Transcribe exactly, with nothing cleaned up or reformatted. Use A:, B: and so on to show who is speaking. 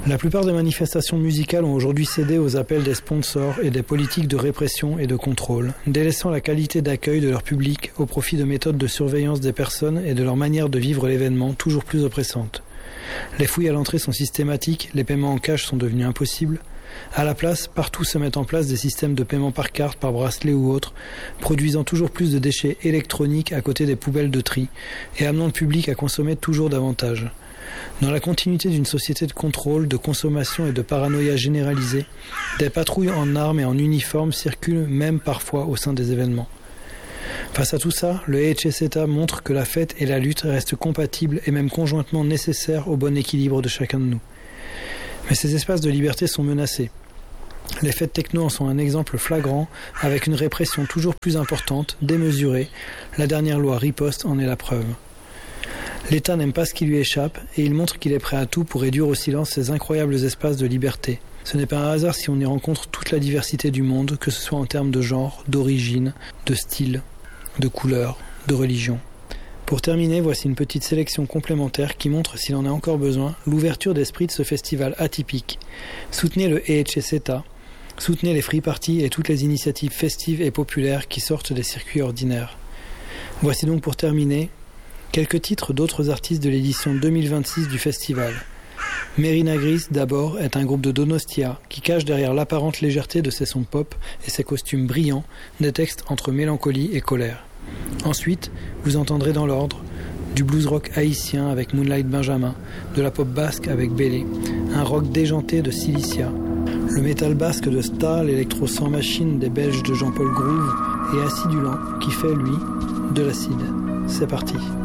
A: La plupart des manifestations musicales ont aujourd'hui cédé aux appels des sponsors et des politiques de répression et de contrôle, délaissant la qualité d'accueil de leur public au profit de méthodes de surveillance des personnes et de leur manière de vivre l'événement toujours plus oppressantes. Les fouilles à l'entrée sont systématiques, les paiements en cash sont devenus impossibles. À la place, partout se mettent en place des systèmes de paiement par carte, par bracelet ou autre, produisant toujours plus de déchets électroniques à côté des poubelles de tri et amenant le public à consommer toujours davantage. Dans la continuité d'une société de contrôle, de consommation et de paranoïa généralisée, des patrouilles en armes et en uniforme circulent même parfois au sein des événements. Face à tout ça, le E H C E T A montre que la fête et la lutte restent compatibles et même conjointement nécessaires au bon équilibre de chacun de nous. Mais ces espaces de liberté sont menacés. Les fêtes techno en sont un exemple flagrant, avec une répression toujours plus importante, démesurée. La dernière loi Riposte en est la preuve. L'État n'aime pas ce qui lui échappe et il montre qu'il est prêt à tout pour réduire au silence ces incroyables espaces de liberté. Ce n'est pas un hasard si on y rencontre toute la diversité du monde, que ce soit en termes de genre, d'origine, de style, de couleur, de religion. Pour terminer, voici une petite sélection complémentaire qui montre, s'il en a encore besoin, l'ouverture d'esprit de ce festival atypique. Soutenez le E H C E T A, soutenez les free parties et toutes les initiatives festives et populaires qui sortent des circuits ordinaires. Voici donc pour terminer quelques titres d'autres artistes de l'édition deux mille vingt-six du festival. Merina Gris, d'abord, est un groupe de Donostia qui cache derrière l'apparente légèreté de ses sons pop et ses costumes brillants des textes entre mélancolie et colère. Ensuite, vous entendrez dans l'ordre du blues rock haïtien avec Moonlight Benjamin, de la pop basque avec Bélé, un rock déjanté de Cilicia, le métal basque de Sta, l'électro sans machine des Belges de Jean-Paul Groove et Acidulant qui fait, lui, de l'acide. C'est parti.